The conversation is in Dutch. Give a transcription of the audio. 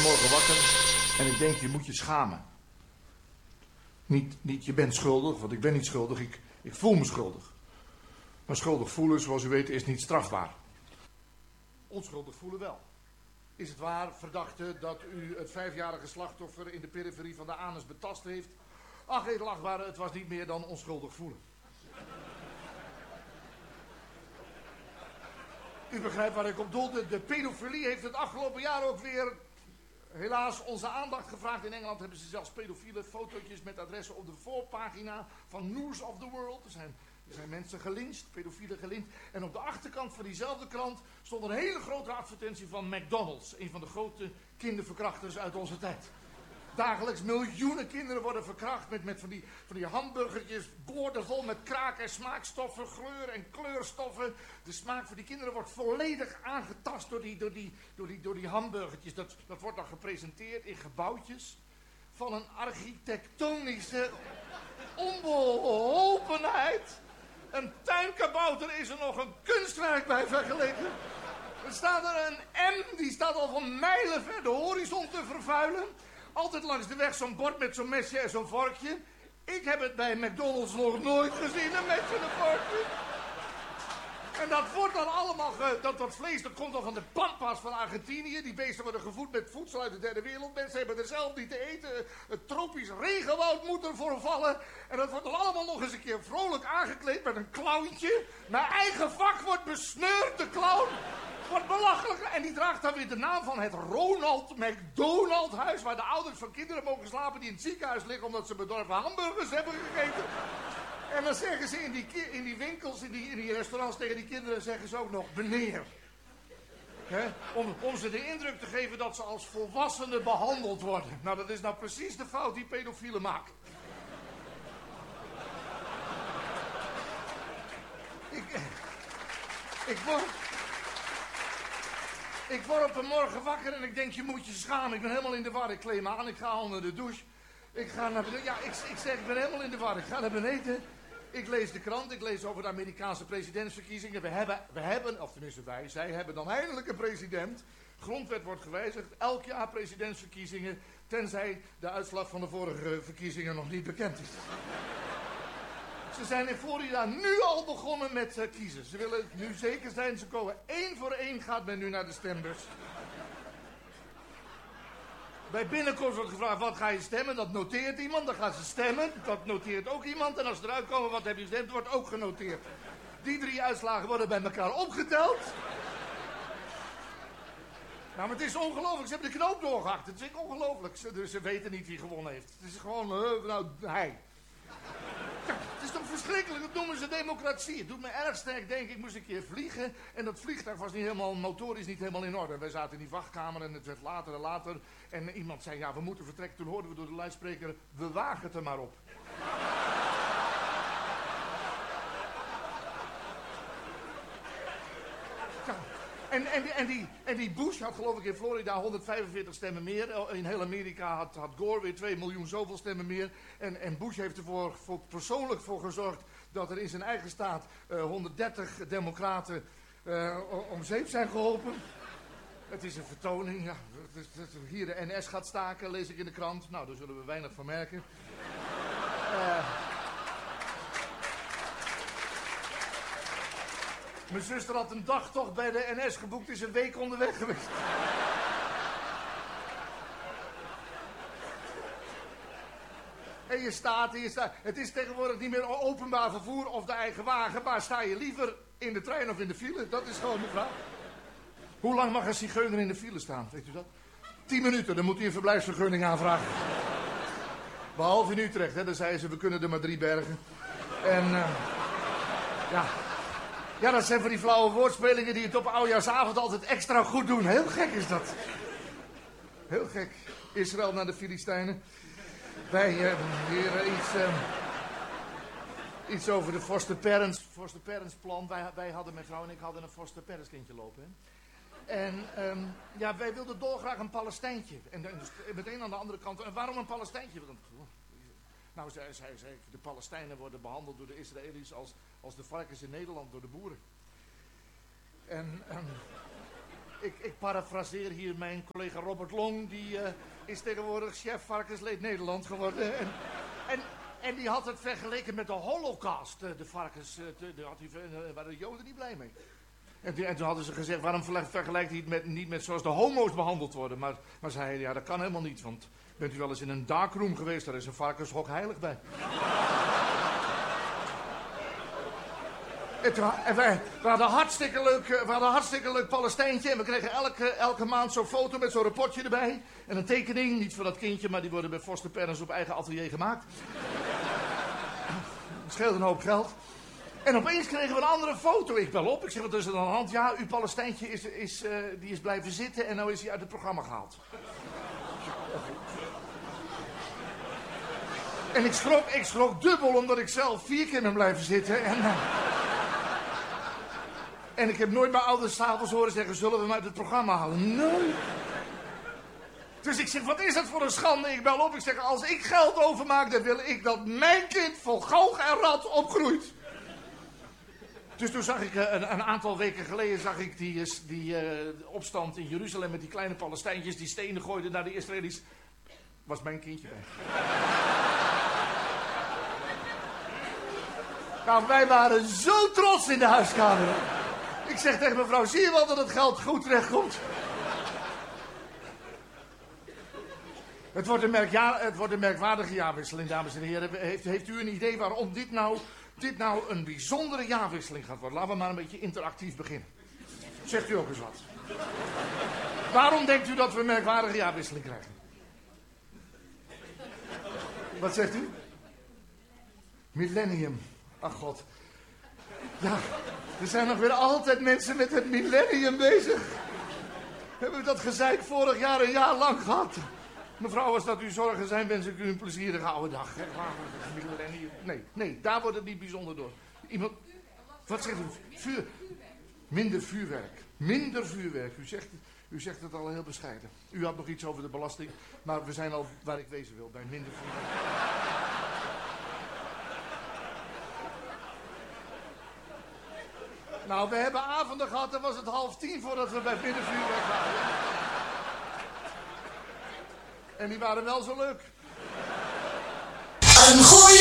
vanmorgen wakker en ik denk, je moet je schamen. Niet je bent schuldig, want ik ben niet schuldig, ik voel me schuldig. Maar schuldig voelen, zoals u weet, is niet strafbaar. Onschuldig voelen wel. Is het waar, verdachte, dat u het 5-jarige slachtoffer in de periferie van de anus betast heeft? Ach, edelachtbare, het was niet meer dan onschuldig voelen. U begrijpt waar ik op doelde. De pedofilie heeft het afgelopen jaar ook weer, helaas, onze aandacht gevraagd. In Engeland hebben ze zelfs pedofiele fotootjes met adressen op de voorpagina van News of the World. Er zijn mensen gelyncht, pedofielen gelyncht. En op de achterkant van diezelfde krant stond een hele grote advertentie van McDonald's. Een van de grote kinderverkrachters uit onze tijd. Dagelijks miljoenen kinderen worden verkracht met van die hamburgertjes, boordevol met kraak en smaakstoffen, geur en kleurstoffen. De smaak van die kinderen wordt volledig aangetast door die hamburgertjes. Dat wordt dan gepresenteerd in gebouwtjes van een architectonische onbeholpenheid. Een tuinkabouter is er nog een kunstwerk bij vergeleken. Er staat er een M, die staat al van mijlen ver de horizon te vervuilen. Altijd langs de weg zo'n bord met zo'n mesje en zo'n vorkje. Ik heb het bij McDonald's nog nooit gezien, een mesje en een vorkje. En dat wordt dan allemaal, dat vlees dat komt dan van de pampas van Argentinië. Die beesten worden gevoed met voedsel uit de derde wereld. Mensen hebben er zelf niet te eten. Het tropisch regenwoud moet ervoor vallen. En dat wordt dan allemaal nog eens een keer vrolijk aangekleed met een clowntje. Mijn eigen vak wordt besneurd, de clown. Wordt belachelijk. En die draagt dan weer de naam van het Ronald McDonald huis, waar de ouders van kinderen mogen slapen die in het ziekenhuis liggen omdat ze bedorven hamburgers hebben gegeten. En dan zeggen ze in die winkels, in die restaurants tegen die kinderen, zeggen ze ook nog meneer. Om ze de indruk te geven dat ze als volwassenen behandeld worden. Nou, dat is nou precies de fout die pedofielen maken. Ik word op een morgen wakker en ik denk, je moet je schamen. Ik ben helemaal in de war. Ik kleed me aan, ik ga onder de douche. Ik ga naar beneden. Ja, ik zeg, ik ben helemaal in de war. Ik ga naar beneden. Ik lees de krant. Ik lees over de Amerikaanse presidentsverkiezingen. We hebben, of tenminste zij hebben dan eindelijk een president. Grondwet wordt gewijzigd. Elk jaar presidentsverkiezingen. Tenzij de uitslag van de vorige verkiezingen nog niet bekend is. Ze zijn in Florida nu al begonnen met kiezen. Ze willen nu zeker zijn, ze komen 1 voor 1 gaat men nu naar de stembus. Bij binnenkomst wordt gevraagd, wat ga je stemmen? Dat noteert iemand, dan gaan ze stemmen. Dat noteert ook iemand. En als ze eruit komen, wat heb je gestemd? Wordt ook genoteerd. Die 3 uitslagen worden bij elkaar opgeteld. Nou, maar het is ongelooflijk. Ze hebben de knoop doorgehakt. Het is ongelooflijk. Ze weten niet wie gewonnen heeft. Het is gewoon, hij. Ja, het is toch verschrikkelijk, dat noemen ze democratie. Het doet me erg sterk denken, ik moest een keer vliegen. En dat vliegtuig was niet helemaal, motorisch niet helemaal in orde. Wij zaten in die wachtkamer en het werd later en later. En iemand zei, ja, we moeten vertrekken. Toen hoorden we door de luidspreker, we wagen het er maar op. Ja. En die Bush had geloof ik in Florida 145 stemmen meer. In heel Amerika had Gore weer 2 miljoen zoveel stemmen meer. En Bush heeft er persoonlijk voor gezorgd dat er in zijn eigen staat 130 democraten om zeep zijn geholpen. Het is een vertoning. Ja, hier de NS gaat staken, lees ik in de krant. Nou, daar zullen we weinig van merken. Mijn zuster had een dagtocht bij de NS geboekt, is een week onderweg geweest. En je staat. Het is tegenwoordig niet meer openbaar vervoer of de eigen wagen, maar sta je liever in de trein of in de file? Dat is gewoon de vraag. Hoe lang mag een zigeuner in de file staan, weet u dat? 10 minuten, dan moet hij een verblijfsvergunning aanvragen. Behalve in Utrecht, hè, dan zeiden ze, we kunnen er maar 3 bergen. En, ja... Ja, dat zijn van die flauwe woordspelingen die het op oudjaarsavond altijd extra goed doen. Heel gek is dat. Heel gek. Israël naar de Filistijnen. Wij hier iets over de foster parents plan. Wij hadden, mijn vrouw en ik hadden een foster parents kindje lopen. Hè? En ja, wij wilden dolgraag een Palestijntje. En dus meteen aan de andere kant. En waarom een Palestijntje? Nou, zei de Palestijnen worden behandeld door de Israëli's als de varkens in Nederland door de boeren. En Ik parafraseer hier mijn collega Robert Long. Die is tegenwoordig chef varkensleed Nederland geworden. En die had het vergeleken met de Holocaust. De varkens, daar waren de Joden niet blij mee. En toen hadden ze gezegd, waarom vergelijkt hij het niet met zoals de homo's behandeld worden? Maar zei hij, ja, dat kan helemaal niet. Want bent u wel eens in een darkroom geweest? Daar is een varkenshok heilig bij. We hadden hartstikke leuk Palestijntje. En we kregen elke maand zo'n foto met zo'n rapportje erbij. En een tekening, niet van dat kindje, maar die worden bij Foster Parents op eigen atelier gemaakt. Dat scheelt een hoop geld. En opeens kregen we een andere foto. Ik bel op, ik zeg, wat is er aan de hand? Ja, uw Palestijntje is blijven zitten en nou is hij uit het programma gehaald. En ik schrok dubbel, omdat ik zelf 4 keer ben blijven zitten. En ik heb nooit mijn ouders 's avonds horen zeggen, zullen we hem uit het programma halen? Nee. Dus ik zeg, wat is dat voor een schande? Ik bel op, ik zeg, als ik geld overmaak, dan wil ik dat mijn kind vol galg en rat opgroeit. Dus toen zag ik, een aantal weken geleden, zag ik die opstand in Jeruzalem met die kleine Palestijntjes die stenen gooiden naar de Israëli's. Was mijn kindje bij. Nou, wij waren zo trots in de huiskamer. Ik zeg tegen mevrouw, zie je wel dat het geld goed terechtkomt? Het wordt een merkwaardige jaarwisseling, dames en heren. Heeft u een idee waarom dit nou een bijzondere jaarwisseling gaat worden? Laten we maar een beetje interactief beginnen. Zegt u ook eens wat. Waarom denkt u dat we een merkwaardige jaarwisseling krijgen? Wat zegt u? Millennium. Ach god. Ja, er zijn nog weer altijd mensen met het millennium bezig. Hebben we dat gezeik vorig jaar een jaar lang gehad? Mevrouw, als dat uw zorgen zijn, wens ik u een plezierige oude dag. Nee, daar wordt het niet bijzonder door. Iemand... Wat zegt u? Minder vuurwerk. Minder vuurwerk. U zegt het al heel bescheiden. U had nog iets over de belasting, maar we zijn al waar ik wezen wil, bij minder vuurwerk. Nou, we hebben avonden gehad, dan was het 9:30 voordat we bij minder vuurwerk waren. En die waren wel zo leuk. Een goed